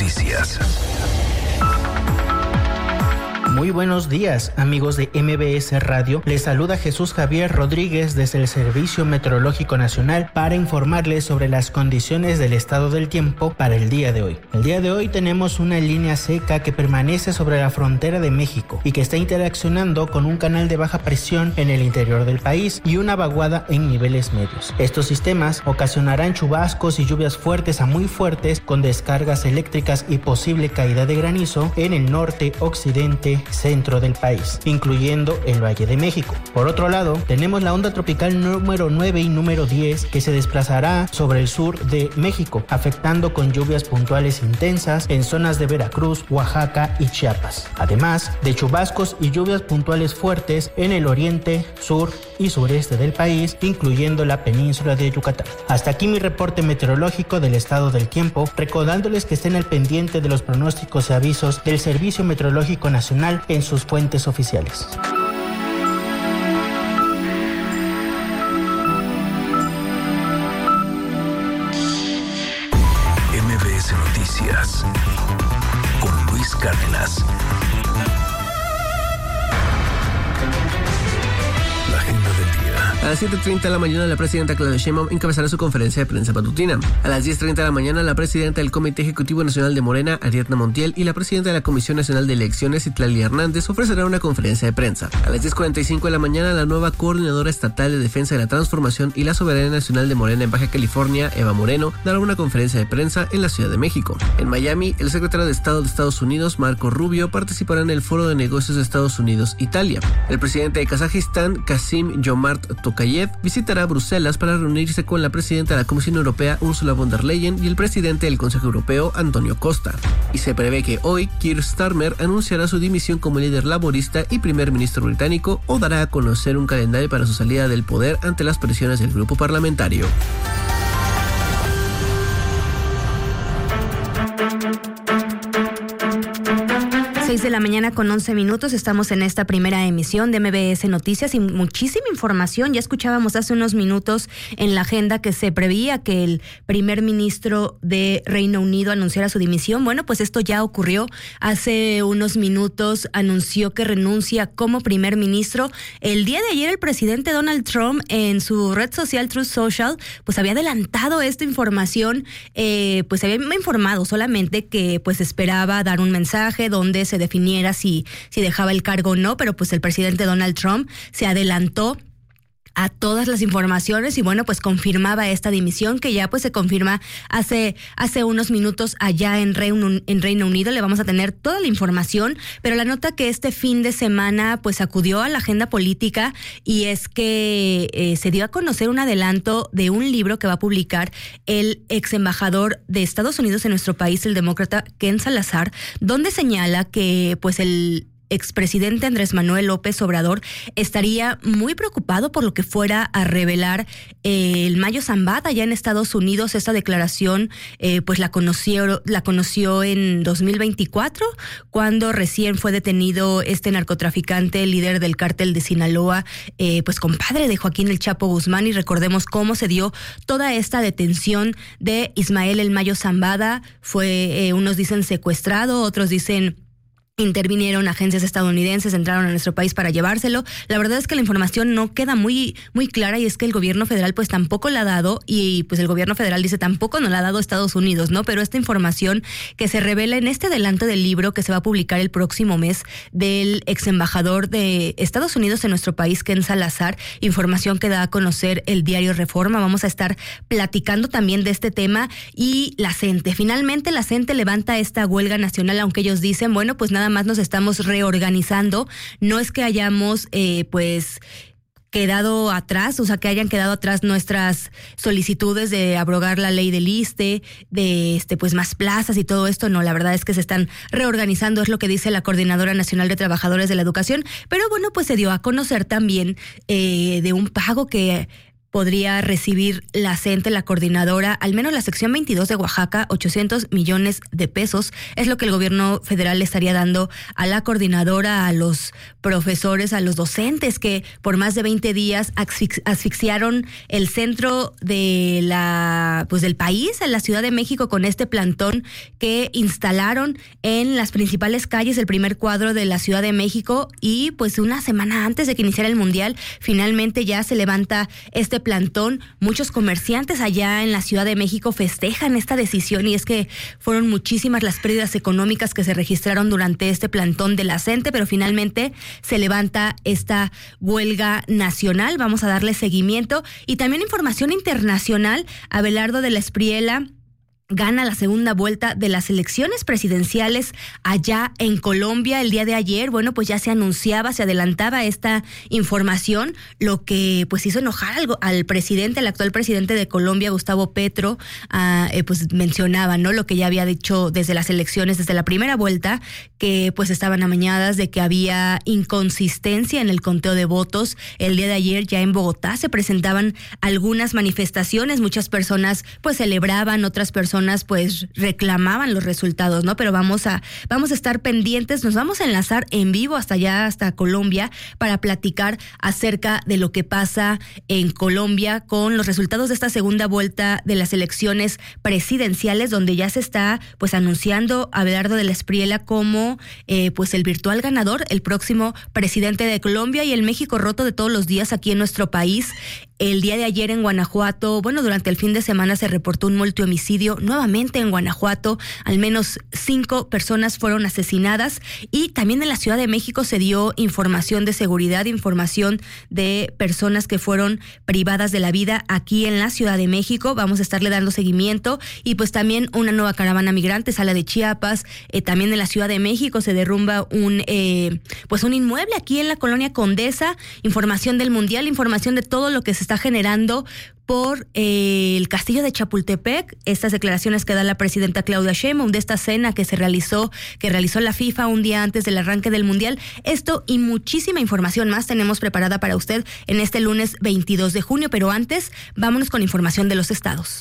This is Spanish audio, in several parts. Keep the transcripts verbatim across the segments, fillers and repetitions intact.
Noticias. Muy buenos días, amigos de M B S Radio. Les saluda Jesús Javier Rodríguez desde el Servicio Meteorológico Nacional para informarles sobre las condiciones del estado del tiempo para el día de hoy. El día de hoy tenemos una línea seca que permanece sobre la frontera de México y que está interaccionando con un canal de baja presión en el interior del país y una vaguada en niveles medios. Estos sistemas ocasionarán chubascos y lluvias fuertes a muy fuertes con descargas eléctricas y posible caída de granizo en el norte, occidente, centro del país, incluyendo el Valle de México. Por otro lado, tenemos la onda tropical número nueve y número diez que se desplazará sobre el sur de México, afectando con lluvias puntuales intensas en zonas de Veracruz, Oaxaca y Chiapas, además de chubascos y lluvias puntuales fuertes en el oriente, sur y sureste del país, incluyendo la península de Yucatán. Hasta aquí mi reporte meteorológico del estado del tiempo, recordándoles que estén al pendiente de los pronósticos y avisos del Servicio Meteorológico Nacional en sus fuentes oficiales. M B S Noticias con Luis Cárdenas. La agenda del día. A las siete treinta de la mañana, la presidenta Claudia Sheinbaum encabezará su conferencia de prensa matutina. A las diez treinta de la mañana, la presidenta del Comité Ejecutivo Nacional de Morena, Ariadna Montiel, y la presidenta de la Comisión Nacional de Elecciones, Citlali Hernández, ofrecerán una conferencia de prensa. A las diez cuarenta y cinco de la mañana, la nueva coordinadora estatal de Defensa de la Transformación y la Soberanía Nacional de Morena en Baja California, Eva Moreno, dará una conferencia de prensa en la Ciudad de México. En Miami, el secretario de Estado de Estados Unidos, Marco Rubio, participará en el Foro de Negocios de Estados Unidos-Italia. El presidente de Kazajistán, Kassym-Jomart Tokayev, visitará Bruselas para reunirse con la presidenta de la Comisión Europea, Ursula von der Leyen, y el presidente del Consejo Europeo, Antonio Costa. Y se prevé que hoy Keir Starmer anunciará su dimisión como líder laborista y primer ministro británico, o dará a conocer un calendario para su salida del poder ante las presiones del grupo parlamentario. seis de la mañana con once minutos, estamos en esta primera emisión de M B S Noticias y muchísima información. Ya escuchábamos hace unos minutos en la agenda que se preveía que el primer ministro de Reino Unido anunciara su dimisión. Bueno, pues esto ya ocurrió. Hace unos minutos anunció que renuncia como primer ministro. El día de ayer el presidente Donald Trump en su red social Truth Social pues había adelantado esta información, eh, pues había informado solamente que pues esperaba dar un mensaje donde se definiera si, si dejaba el cargo o no, pero pues el presidente Donald Trump se adelantó a todas las informaciones y bueno, pues confirmaba esta dimisión que ya pues se confirma hace, hace unos minutos allá en Reino, en Reino Unido. Le vamos a tener toda la información, pero la nota que este fin de semana pues acudió a la agenda política y es que eh, se dio a conocer un adelanto de un libro que va a publicar el ex embajador de Estados Unidos en nuestro país, el demócrata Ken Salazar, donde señala que pues el expresidente Andrés Manuel López Obrador estaría muy preocupado por lo que fuera a revelar eh, el Mayo Zambada allá en Estados Unidos. Esta declaración eh, pues la conoció, la conoció en dos mil veinticuatro, cuando recién fue detenido este narcotraficante, líder del cártel de Sinaloa, eh, pues compadre de Joaquín El Chapo Guzmán, y recordemos cómo se dio toda esta detención de Ismael El Mayo Zambada. Fue, eh, unos dicen secuestrado, otros dicen intervinieron agencias estadounidenses, entraron a nuestro país para llevárselo. La verdad es que la información no queda muy muy clara y es que el gobierno federal pues tampoco la ha dado y pues el gobierno federal dice tampoco no la ha dado Estados Unidos, ¿no? Pero esta información que se revela en este adelanto del libro que se va a publicar el próximo mes del ex embajador de Estados Unidos en nuestro país, Ken Salazar, información que da a conocer el diario Reforma. Vamos a estar platicando también de este tema y la CENTE. Finalmente la CENTE levanta esta huelga nacional, aunque ellos dicen, bueno, pues nada más nos estamos reorganizando, no es que hayamos eh, pues quedado atrás, o sea, que hayan quedado atrás nuestras solicitudes de abrogar la ley del ISSSTE, de este pues más plazas y todo esto. No, la verdad es que se están reorganizando, es lo que dice la Coordinadora Nacional de Trabajadores de la Educación, pero bueno, pues se dio a conocer también eh, de un pago que podría recibir la CENTE, la coordinadora, al menos la sección veintidós de Oaxaca, ochocientos millones de pesos. Es lo que el gobierno federal le estaría dando a la coordinadora, a los profesores, a los docentes que por más de veinte días asfix- asfixiaron el centro de la, pues del país, en la Ciudad de México, con este plantón que instalaron en las principales calles del primer cuadro de la Ciudad de México. Y pues una semana antes de que iniciara el Mundial, finalmente ya se levanta este plantón. Muchos comerciantes allá en la Ciudad de México festejan esta decisión, y es que fueron muchísimas las pérdidas económicas que se registraron durante este plantón de la CENTE, pero finalmente se levanta esta huelga nacional. Vamos a darle seguimiento. Y también información internacional. Abelardo de la Espriella gana la segunda vuelta de las elecciones presidenciales allá en Colombia el día de ayer. Bueno, pues ya se anunciaba, se adelantaba esta información, lo que pues hizo enojar al, al presidente, al actual presidente de Colombia, Gustavo Petro. Uh, eh, pues mencionaba, ¿no?, lo que ya había dicho desde las elecciones, desde la primera vuelta, que pues estaban amañadas, de que había inconsistencia en el conteo de votos. El día de ayer ya en Bogotá se presentaban algunas manifestaciones, muchas personas pues celebraban, otras personas pues reclamaban los resultados, ¿no? Pero vamos a vamos a estar pendientes, nos vamos a enlazar en vivo hasta allá, hasta Colombia, para platicar acerca de lo que pasa en Colombia con los resultados de esta segunda vuelta de las elecciones presidenciales, donde ya se está pues anunciando a Abelardo de la Espriella como eh, pues el virtual ganador, el próximo presidente de Colombia. Y el México roto de todos los días aquí en nuestro país. El día de ayer en Guanajuato, bueno, durante el fin de semana se reportó un multihomicidio nuevamente en Guanajuato. Al menos cinco personas fueron asesinadas, y también en la Ciudad de México se dio información de seguridad, información de personas que fueron privadas de la vida aquí en la Ciudad de México. Vamos a estarle dando seguimiento. Y pues también una nueva caravana migrante sale de Chiapas. Eh, también en la Ciudad de México se derrumba un eh, pues un inmueble aquí en la colonia Condesa. Información del Mundial, información de todo lo que se está generando por eh, el castillo de Chapultepec, estas declaraciones que da la presidenta Claudia Sheinbaum de esta cena que se realizó, que realizó la FIFA un día antes del arranque del Mundial. Esto y muchísima información más tenemos preparada para usted en este lunes veintidós de junio, pero antes, vámonos con información de los estados.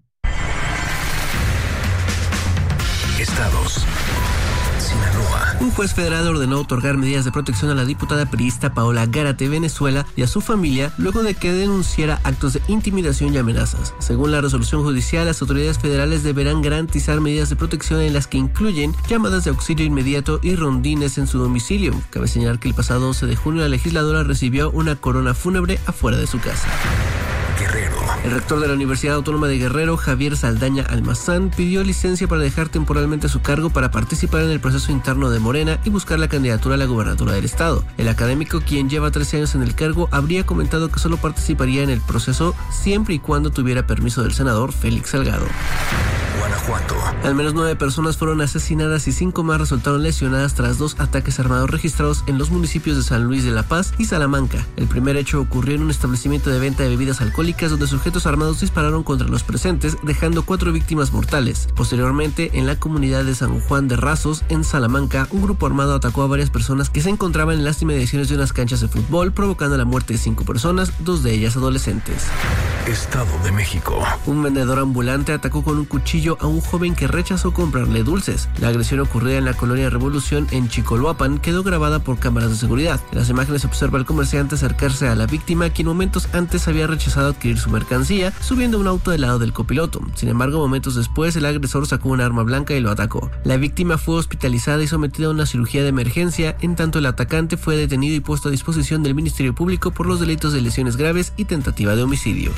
Estados. Sinaloa. Un juez federal ordenó otorgar medidas de protección a la diputada priista Paola Gárate de Venezuela y a su familia luego de que denunciara actos de intimidación y amenazas. Según la resolución judicial, las autoridades federales deberán garantizar medidas de protección en las que incluyen llamadas de auxilio inmediato y rondines en su domicilio. Cabe señalar que el pasado doce de junio la legisladora recibió una corona fúnebre afuera de su casa. Guerrero. El rector de la Universidad Autónoma de Guerrero, Javier Saldaña Almazán, pidió licencia para dejar temporalmente su cargo para participar en el proceso interno de Morena y buscar la candidatura a la gubernatura del estado. El académico, quien lleva trece años en el cargo, habría comentado que solo participaría en el proceso siempre y cuando tuviera permiso del senador Félix Salgado. Guanajuato. Al menos nueve personas fueron asesinadas y cinco más resultaron lesionadas tras dos ataques armados registrados en los municipios de San Luis de la Paz y Salamanca. El primer hecho ocurrió en un establecimiento de venta de bebidas alcohólicas donde sujetos armados dispararon contra los presentes, dejando cuatro víctimas mortales. Posteriormente, en la comunidad de San Juan de Rasos, en Salamanca, un grupo armado atacó a varias personas que se encontraban en las inmediaciones de unas canchas de fútbol, provocando la muerte de cinco personas, dos de ellas adolescentes. Estado de México. Un vendedor ambulante atacó con un cuchillo a un joven que rechazó comprarle dulces. La agresión ocurrida en la colonia Revolución en Chicoloapan quedó grabada por cámaras de seguridad. En las imágenes se observa al comerciante acercarse a la víctima, quien momentos antes había rechazado adquirir su mercancía, subiendo a un auto del lado del copiloto. Sin embargo, momentos después, el agresor sacó un arma blanca y lo atacó. La víctima fue hospitalizada y sometida a una cirugía de emergencia, en tanto el atacante fue detenido y puesto a disposición del Ministerio Público por los delitos de lesiones graves y tentativa de homicidio.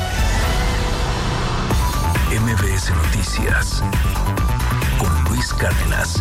M B S Noticias con Luis Cárdenas.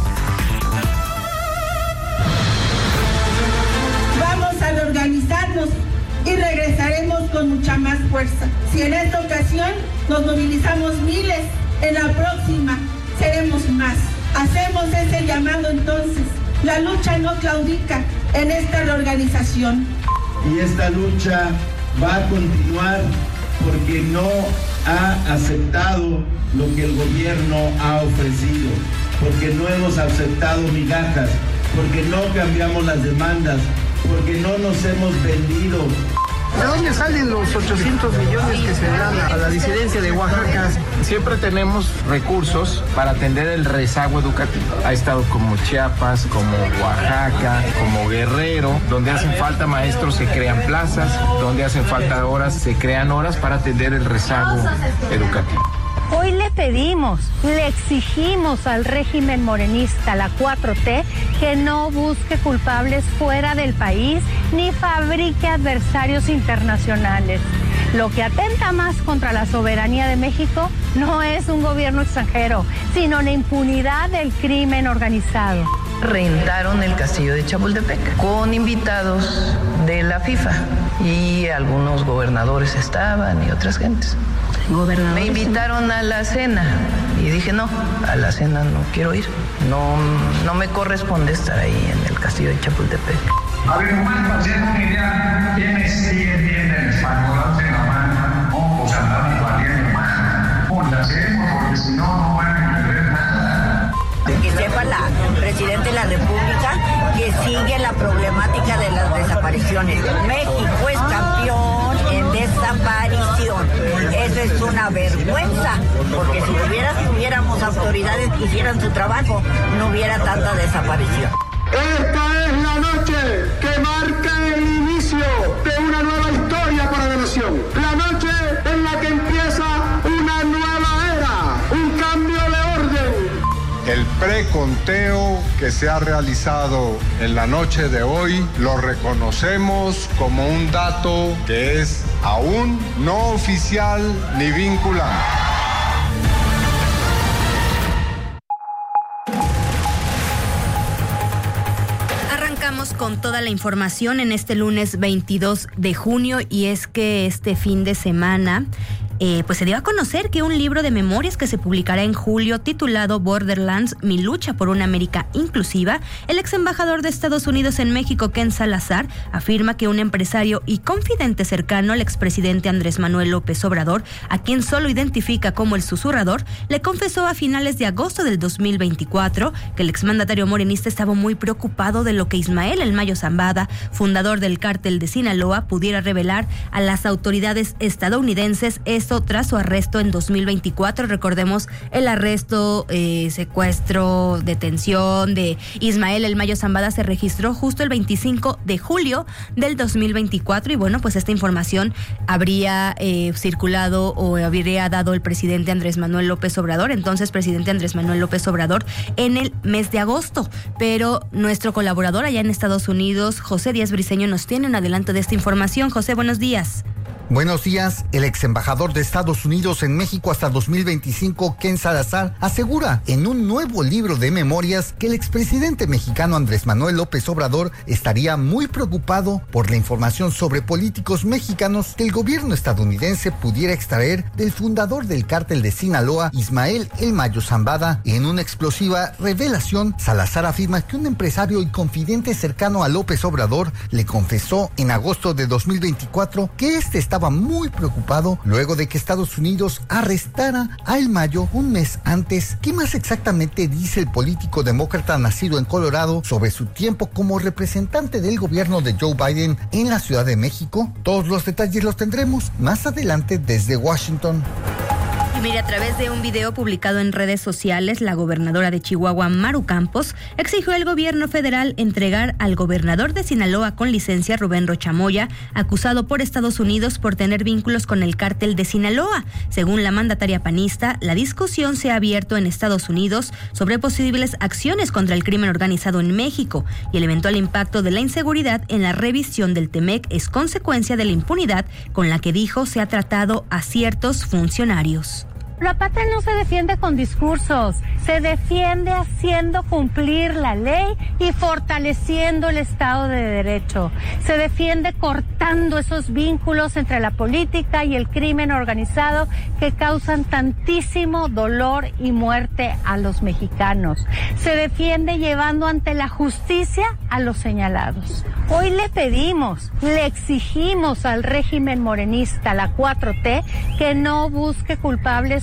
Vamos a reorganizarnos y regresaremos con mucha más fuerza. Si en esta ocasión nos movilizamos miles, en la próxima seremos más. Hacemos ese llamado entonces. La lucha no claudica en esta reorganización. Y esta lucha va a continuar porque no ha aceptado lo que el gobierno ha ofrecido, porque no hemos aceptado migajas, porque no cambiamos las demandas, porque no nos hemos vendido ¿De dónde salen los ochocientos millones que se dan a la disidencia de Oaxaca? Siempre tenemos recursos para atender el rezago educativo. Ha estado como Chiapas, como Oaxaca, como Guerrero, donde hacen falta maestros se crean plazas, donde hacen falta horas se crean horas para atender el rezago educativo. Hoy le pedimos, le exigimos al régimen morenista, la cuatro T, que no busque culpables fuera del país ni fabrique adversarios internacionales. Lo que atenta más contra la soberanía de México no es un gobierno extranjero, sino la impunidad del crimen organizado. Rentaron el castillo de Chapultepec con invitados de la FIFA y algunos gobernadores estaban y otras gentes. Me invitaron a la cena y dije no, a la cena no quiero ir, no, no me corresponde estar ahí en el castillo de Chapultepec. A ver, nomás para hacer una idea, ¿quiénes siguen bien el español en la mano? No, pues andamos valiendo más. Pues la hacemos porque si no, no van a entender nada. Que sepa la Presidenta de la República que sigue la problemática de las desapariciones. México es campeón en desaparición. Eso es una vergüenza, porque si hubiera, tuviéramos autoridades que hicieran su trabajo, no hubiera tanta desaparición. Esta es la noche que marca el inicio de una nueva historia para la nación. La noche en la que empieza una nueva era, un cambio de orden. El preconteo que se ha realizado en la noche de hoy lo reconocemos como un dato que es aún no oficial ni vinculante. Arrancamos con toda la información en este lunes veintidós de junio y es que este fin de semana Eh, pues se dio a conocer que un libro de memorias que se publicará en julio titulado Borderlands, mi lucha por una América inclusiva, el ex embajador de Estados Unidos en México, Ken Salazar, afirma que un empresario y confidente cercano al expresidente Andrés Manuel López Obrador, a quien solo identifica como el susurrador, le confesó a finales de agosto del dos mil veinticuatro que el exmandatario morenista estaba muy preocupado de lo que Ismael El Mayo Zambada, fundador del cártel de Sinaloa, pudiera revelar a las autoridades estadounidenses. Esto tras su arresto en dos mil veinticuatro. Recordemos el arresto, eh, secuestro, detención de Ismael El Mayo Zambada se registró justo el veinticinco de julio del dos mil veinticuatro y bueno, pues esta información habría eh, circulado o habría dado el presidente Andrés Manuel López Obrador, entonces presidente Andrés Manuel López Obrador, en el mes de agosto. Pero nuestro colaborador allá en Estados Unidos, José Díaz Briceño, nos tiene un adelanto de esta información. José, buenos días. Buenos días. El ex embajador de Estados Unidos en México hasta dos mil veinticinco, Ken Salazar, asegura en un nuevo libro de memorias que el expresidente mexicano Andrés Manuel López Obrador estaría muy preocupado por la información sobre políticos mexicanos que el gobierno estadounidense pudiera extraer del fundador del cártel de Sinaloa, Ismael El Mayo Zambada. En una explosiva revelación, Salazar afirma que un empresario y confidente cercano a López Obrador le confesó en agosto de dos mil veinticuatro que este está estaba muy preocupado luego de que Estados Unidos arrestara a El Mayo un mes antes. ¿Qué más exactamente dice el político demócrata nacido en Colorado sobre su tiempo como representante del gobierno de Joe Biden en la Ciudad de México? Todos los detalles los tendremos más adelante desde Washington. Y mire, a través de un video publicado en redes sociales, la gobernadora de Chihuahua, Maru Campos, exigió al gobierno federal entregar al gobernador de Sinaloa con licencia, Rubén Rocha Moya, acusado por Estados Unidos por tener vínculos con el cártel de Sinaloa. Según la mandataria panista, la discusión se ha abierto en Estados Unidos sobre posibles acciones contra el crimen organizado en México y el eventual impacto de la inseguridad en la revisión del Temec es consecuencia de la impunidad con la que dijo se ha tratado a ciertos funcionarios. La patria no se defiende con discursos, se defiende haciendo cumplir la ley y fortaleciendo el Estado de Derecho. Se defiende cortando esos vínculos entre la política y el crimen organizado que causan tantísimo dolor y muerte a los mexicanos. Se defiende llevando ante la justicia a los señalados. Hoy le pedimos, le exigimos al régimen morenista, la cuatro T, que no busque culpables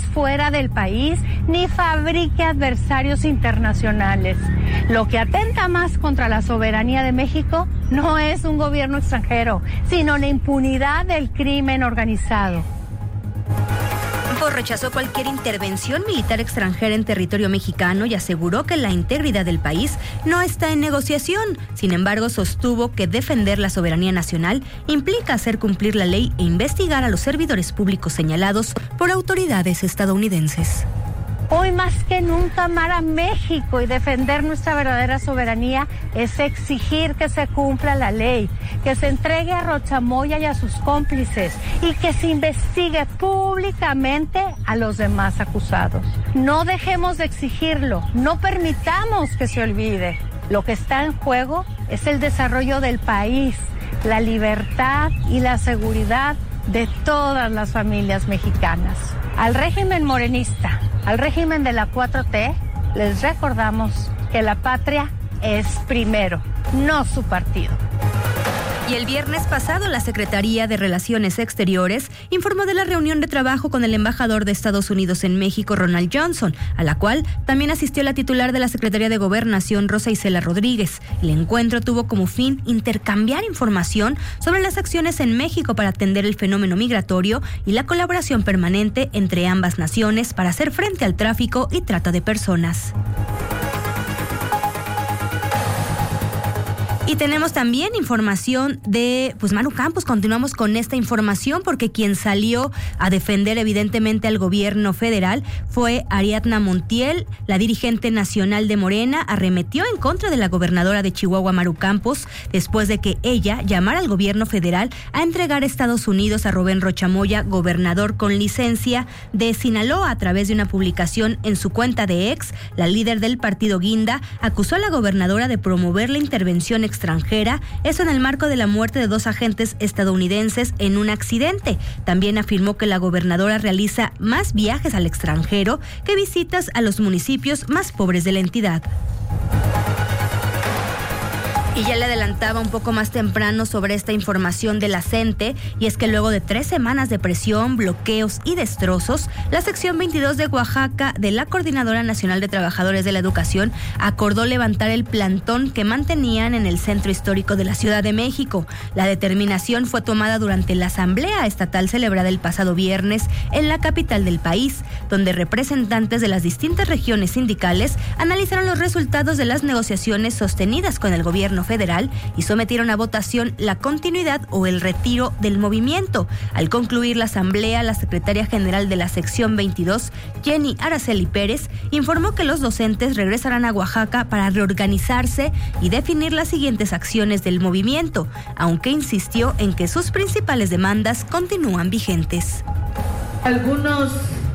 fuera del país ni fabrique adversarios internacionales. Lo que atenta más contra la soberanía de México no es un gobierno extranjero, sino la impunidad del crimen organizado. Rechazó cualquier intervención militar extranjera en territorio mexicano y aseguró que la integridad del país no está en negociación. Sin embargo, sostuvo que defender la soberanía nacional implica hacer cumplir la ley e investigar a los servidores públicos señalados por autoridades estadounidenses. Hoy más que nunca amar a México y defender nuestra verdadera soberanía es exigir que se cumpla la ley, que se entregue a Rochamoya y a sus cómplices y que se investigue públicamente a los demás acusados. No dejemos de exigirlo, no permitamos que se olvide. Lo que está en juego es el desarrollo del país, la libertad y la seguridad de todas las familias mexicanas. Al régimen morenista, al régimen de la cuatro T, les recordamos que la patria es primero, no su partido. Y el viernes pasado, la Secretaría de Relaciones Exteriores informó de la reunión de trabajo con el embajador de Estados Unidos en México, Ronald Johnson, a la cual también asistió la titular de la Secretaría de Gobernación, Rosa Isela Rodríguez. El encuentro tuvo como fin intercambiar información sobre las acciones en México para atender el fenómeno migratorio y la colaboración permanente entre ambas naciones para hacer frente al tráfico y trata de personas. Y tenemos también información de pues Maru Campos. Continuamos con esta información porque quien salió a defender evidentemente al gobierno federal fue Ariadna Montiel, la dirigente nacional de Morena. Arremetió en contra de la gobernadora de Chihuahua, Maru Campos, después de que ella llamara al gobierno federal a entregar a Estados Unidos a Rubén Rocha Moya, gobernador con licencia de Sinaloa. A través de una publicación en su cuenta de ex, la líder del partido Guinda acusó a la gobernadora de promover la intervención extranjera, eso en el marco de la muerte de dos agentes estadounidenses en un accidente. También afirmó que la gobernadora realiza más viajes al extranjero que visitas a los municipios más pobres de la entidad. Y ya le adelantaba un poco más temprano sobre esta información de la CENTE, y es que luego de tres semanas de presión, bloqueos y destrozos, la sección veintidós de Oaxaca de la Coordinadora Nacional de Trabajadores de la Educación acordó levantar el plantón que mantenían en el centro histórico de la Ciudad de México. La determinación fue tomada durante la asamblea estatal celebrada el pasado viernes en la capital del país, donde representantes de las distintas regiones sindicales analizaron los resultados de las negociaciones sostenidas con el gobierno federal y sometieron a votación la continuidad o el retiro del movimiento. Al concluir la asamblea, la secretaria general de la sección veintidós, Jenny Araceli Pérez, informó que los docentes regresarán a Oaxaca para reorganizarse y definir las siguientes acciones del movimiento, aunque insistió en que sus principales demandas continúan vigentes. Algunos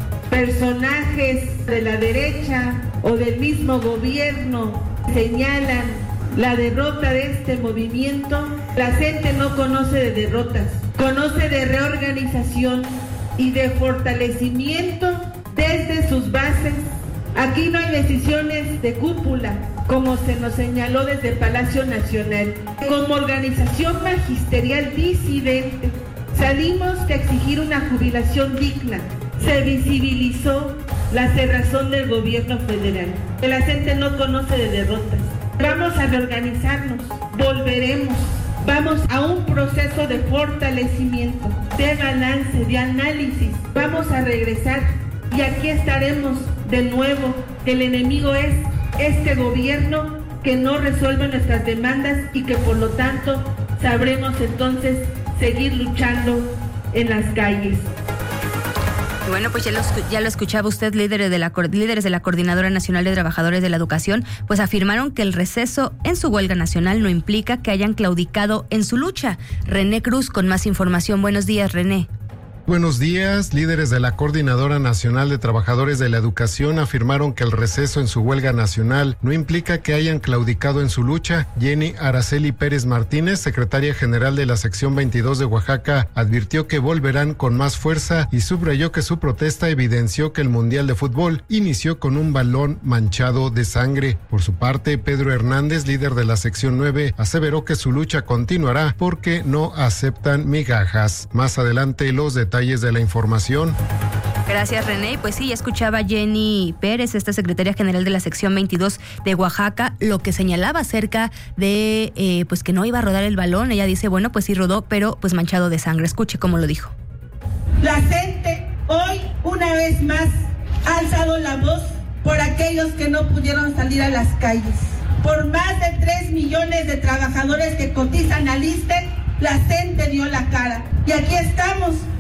personajes de la derecha o del mismo gobierno señalan la derrota de este movimiento. La gente no conoce de derrotas, conoce de reorganización y de fortalecimiento desde sus bases. Aquí no hay decisiones de cúpula, como se nos señaló desde Palacio Nacional. Como organización magisterial disidente, salimos a exigir una jubilación digna. Se visibilizó la cerrazón del gobierno federal. La gente no conoce de derrotas. Vamos a reorganizarnos, volveremos, vamos a un proceso de fortalecimiento, de balance, de análisis. Vamos a regresar y aquí estaremos de nuevo. El enemigo es este gobierno que no resuelve nuestras demandas y que por lo tanto sabremos entonces seguir luchando en las calles. Bueno, pues ya lo, ya lo escuchaba usted, líderes de, la, líderes de la Coordinadora Nacional de Trabajadores de la Educación, pues afirmaron que el receso en su huelga nacional no implica que hayan claudicado en su lucha. René Cruz con más información. Buenos días, René. Buenos días. Líderes de la Coordinadora Nacional de Trabajadores de la Educación afirmaron que el receso en su huelga nacional no implica que hayan claudicado en su lucha. Jenny Araceli Pérez Martínez, secretaria general de la sección veintidós de Oaxaca, advirtió que volverán con más fuerza y subrayó que su protesta evidenció que el Mundial de Fútbol inició con un balón manchado de sangre. Por su parte, Pedro Hernández, líder de la sección nueve, aseveró que su lucha continuará porque no aceptan migajas. Más adelante, los detalles de la información. Gracias, René. Pues sí, ya escuchaba Jenny Pérez, esta secretaria general de la sección veintidós de Oaxaca, lo que señalaba acerca de eh, pues que no iba a rodar el balón. Ella dice, bueno, pues sí rodó, pero pues manchado de sangre. Escuche cómo lo dijo. La gente hoy, una vez más, ha alzado la voz por aquellos que no pudieron salir a las calles. Por más de tres millones de trabajadores que cotizan al ISSSTE, la gente dio la cara. Y aquí estamos